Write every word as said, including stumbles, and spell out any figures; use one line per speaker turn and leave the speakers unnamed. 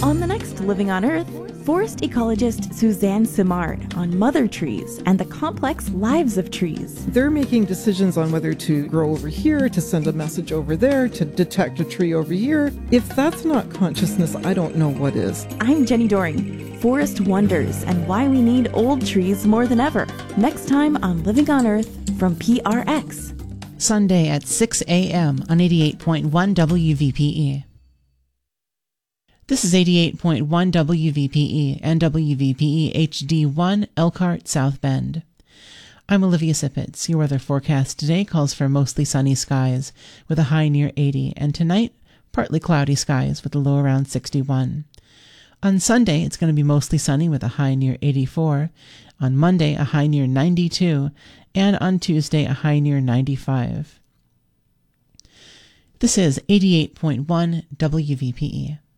On the next Living on Earth, forest ecologist Suzanne Simard on mother trees and the complex lives of trees.
They're making decisions on whether to grow over here, to send a message over there, to detect a tree over here. If that's not consciousness, I don't know what is.
I'm Jenny Doring. Forest wonders and why we need old trees more than ever. Next time on Living on Earth from P R X.
Sunday at six a.m. on eighty-eight point one W V P E. This is eighty-eight point one W V P E and W V P E H D one Elkhart South Bend. I'm Olivia Sippets. Your weather forecast today calls for mostly sunny skies with a high near eighty, and tonight, partly cloudy skies with a low around sixty-one. On Sunday, it's going to be mostly sunny with a high near eighty-four. On Monday, a high near ninety-two, and on Tuesday, a high near ninety-five. This is eighty-eight point one W V P E.